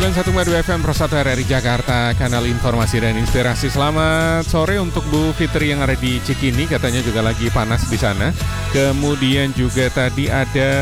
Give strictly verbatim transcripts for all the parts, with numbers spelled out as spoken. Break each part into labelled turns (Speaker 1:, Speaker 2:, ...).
Speaker 1: sembilan puluh satu koma dua F M Pro satu R R I Jakarta, kanal informasi dan inspirasi. Selamat sore untuk Bu Fitri yang ada di Cikini, katanya juga lagi panas di sana. Kemudian juga tadi ada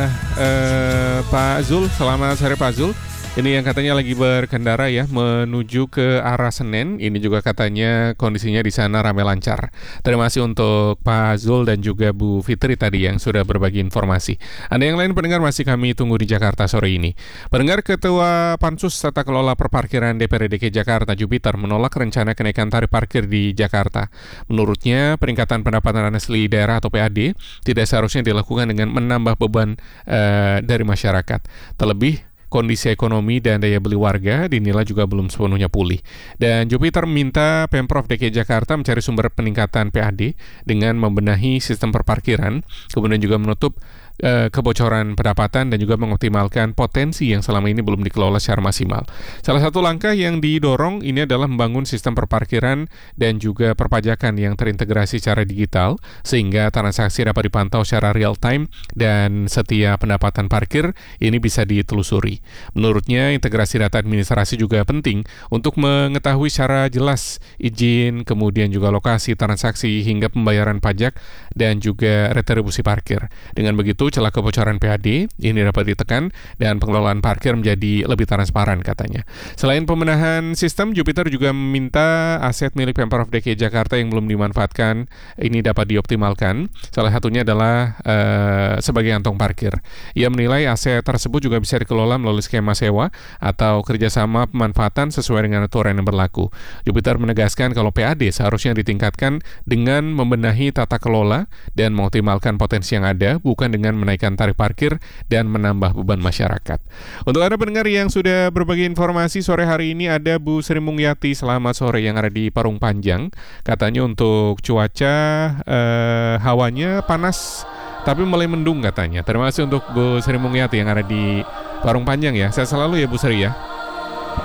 Speaker 1: uh, Pak Zul, selamat sore Pak Zul. Ini yang katanya lagi berkendara ya menuju ke arah Senen. Ini juga katanya kondisinya di sana ramai lancar. Terima kasih untuk Pak Zul dan juga Bu Fitri tadi yang sudah berbagi informasi. Anda yang lain pendengar masih kami tunggu di Jakarta sore ini. Pendengar, Ketua Pansus Tata Kelola Perparkiran D P R D D K I Jakarta Jupiter menolak rencana kenaikan tarif parkir di Jakarta. Menurutnya peningkatan pendapatan asli daerah atau P A D tidak seharusnya dilakukan dengan menambah beban uh, dari masyarakat. Terlebih kondisi ekonomi dan daya beli warga dinilai juga belum sepenuhnya pulih. Dan Jupiter minta Pemprov D K I Jakarta mencari sumber peningkatan P A D dengan membenahi sistem perparkiran, kemudian juga menutup eh, kebocoran pendapatan dan juga mengoptimalkan potensi yang selama ini belum dikelola secara maksimal. Salah satu langkah yang didorong ini adalah membangun sistem perparkiran dan juga perpajakan yang terintegrasi secara digital sehingga transaksi dapat dipantau secara real time dan setiap pendapatan parkir ini bisa ditelusuri. Menurutnya, integrasi data administrasi juga penting untuk mengetahui secara jelas izin, kemudian juga lokasi transaksi hingga pembayaran pajak dan juga retribusi parkir. Dengan begitu, celah kebocoran P A D ini dapat ditekan dan pengelolaan parkir menjadi lebih transparan katanya. Selain pembenahan sistem, Jupiter juga meminta aset milik Pemprov D K I Jakarta yang belum dimanfaatkan ini dapat dioptimalkan. Salah satunya adalah uh, sebagai kantong parkir. Ia menilai aset tersebut juga bisa dikelola melalui skema sewa atau kerjasama pemanfaatan sesuai dengan aturan yang berlaku. Jupiter menegaskan kalau P A D seharusnya ditingkatkan dengan membenahi tata kelola dan mengoptimalkan potensi yang ada, bukan dengan menaikkan tarif parkir dan menambah beban masyarakat. Untuk Anda pendengar yang sudah berbagi informasi sore hari ini, ada Bu Sri Mungyati, selamat sore, yang ada di Parung Panjang. Katanya untuk cuaca eh, hawanya panas tapi mulai mendung katanya. Terima kasih untuk Bu Sri Mungyati yang ada di Parung Panjang ya. Saya selalu ya Bu Sri ya.